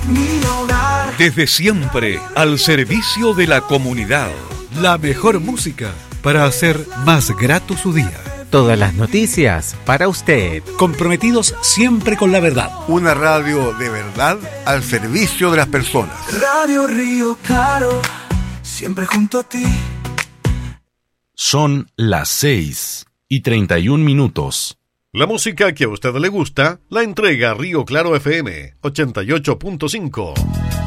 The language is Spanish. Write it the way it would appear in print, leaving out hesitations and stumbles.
mi hogar. Desde siempre, al servicio de la comunidad. La mejor música para hacer más grato su día. Todas las noticias para usted. Comprometidos siempre con la verdad. Una radio de verdad al servicio de las personas. Radio Río Claro, siempre junto a ti. Son las 6:31. La música que a usted le gusta la entrega Río Claro FM 88.5.